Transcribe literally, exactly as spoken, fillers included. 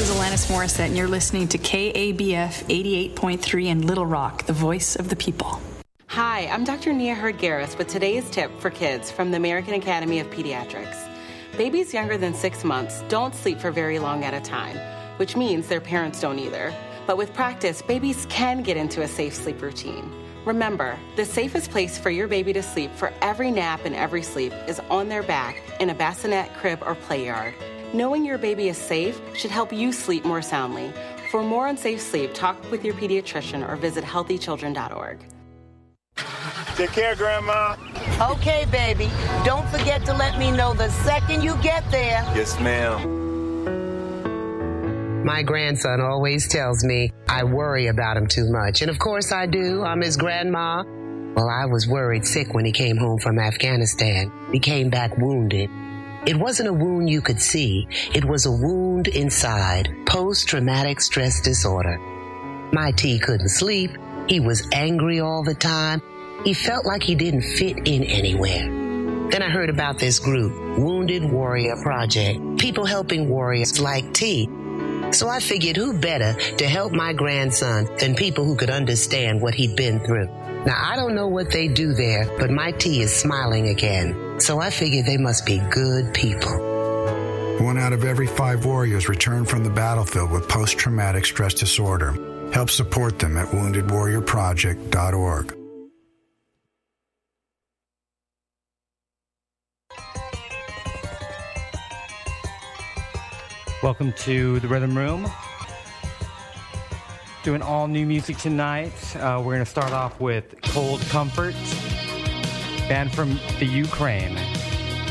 is Alanis Morissette, and you're listening to K A B F eighty-eight point three in Little Rock, the voice of the people. Hi, I'm Doctor Nia Hurd-Garris with today's tip for kids from the American Academy of Pediatrics. Babies younger than six months don't sleep for very long at a time, which means their parents don't either. But with practice, babies can get into a safe sleep routine. Remember, the safest place for your baby to sleep for every nap and every sleep is on their back in a bassinet, crib, or play yard. Knowing your baby is safe should help you sleep more soundly. For more on safe sleep, talk with your pediatrician or visit healthy children dot org. Take care, Grandma. Okay, baby. Don't forget to let me know the second you get there. Yes, ma'am. My grandson always tells me I worry about him too much. And of course I do. I'm his grandma. Well, I was worried sick when he came home from Afghanistan. He came back wounded. It wasn't a wound you could see. It was a wound inside. Post-traumatic stress disorder. My T couldn't sleep. He was angry all the time. He felt like he didn't fit in anywhere. Then I heard about this group, Wounded Warrior Project, people helping warriors like T. So I figured who better to help my grandson than people who could understand what he'd been through. Now, I don't know what they do there, but my T is smiling again. So I figured they must be good people. One out of every five warriors return from the battlefield with post-traumatic stress disorder. Help support them at wounded warrior project dot org. Welcome to the Rhythm Room. Doing all new music tonight. Uh, we're going to start off with Cold Comfort, band from the Ukraine.